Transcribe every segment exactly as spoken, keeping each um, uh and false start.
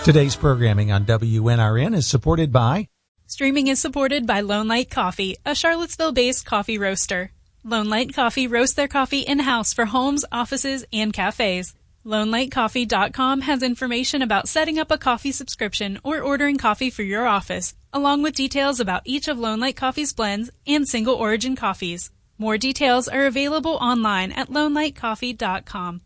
Today's programming on W N R N is supported by... Streaming is supported by Lone Light Coffee, a Charlottesville-based coffee roaster. Lone Light Coffee roasts their coffee in-house for homes, offices, and cafes. Lone Light Coffee dot com has information about setting up a coffee subscription or ordering coffee for your office, along with details about each of Lone Light Coffee's blends and single origin coffees. More details are available online at Lone Light Coffee dot com.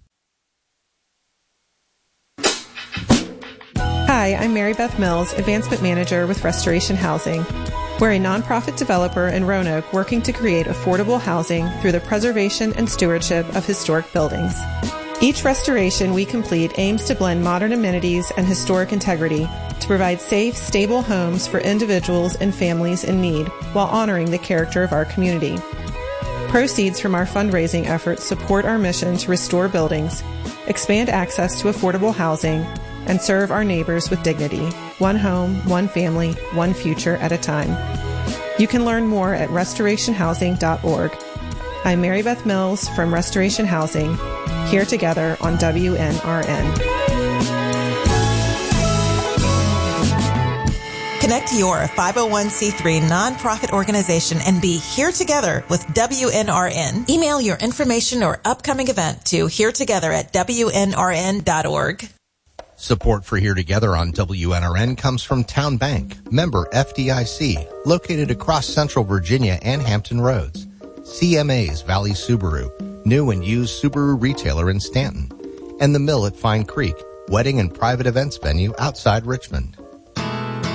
Hi, I'm Mary Beth Mills, Advancement Manager with Restoration Housing. We're a nonprofit developer in Roanoke working to create affordable housing through the preservation and stewardship of historic buildings. Each restoration we complete aims to blend modern amenities and historic integrity to provide safe, stable homes for individuals and families in need while honoring the character of our community. Proceeds from our fundraising efforts support our mission to restore buildings, expand access to affordable housing, and serve our neighbors with dignity, one home, one family, one future at a time. You can learn more at restoration housing dot org. I'm Mary Beth Mills from Restoration Housing, here together on W N R N. Connect your five oh one c three nonprofit organization and be here together with W N R N. Email your information or upcoming event to here together at W N R N dot org. Support for Here Together on W N R N comes from Town Bank, member F D I C, located across Central Virginia and Hampton Roads. C M A's Valley Subaru, new and used Subaru retailer in Stanton. And The Mill at Fine Creek, wedding and private events venue outside Richmond.